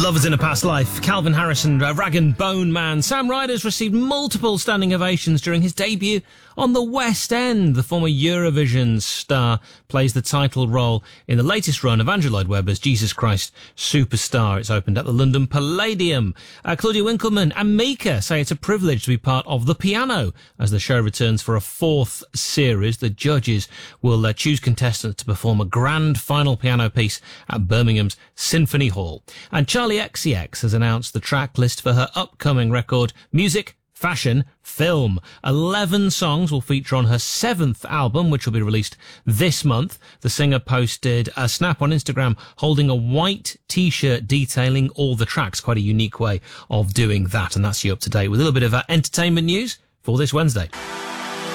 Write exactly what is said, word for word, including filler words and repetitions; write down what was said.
Lovers in a Past Life, Calvin Harrison, uh, Rag and Bone Man. Sam Ryder's received multiple standing ovations during his debut on the West End. The former Eurovision star plays the title role in the latest run of Andrew Lloyd Webber's Jesus Christ Superstar. It's opened at the London Palladium. Uh, Claudia Winkleman and Mika say it's a privilege to be part of The Piano as the show returns for a fourth series. The judges will uh, choose contestants to perform a grand final piano piece at Birmingham's Symphony Hall. And Charlie X C X has announced the track list for her upcoming record, Music, Fashion, Film. Eleven songs will feature on her seventh album, which will be released this month. The singer posted a snap on Instagram holding a white t-shirt detailing all the tracks. Quite a unique way of doing that, and that's you up to date with a little bit of uh, entertainment news for this Wednesday.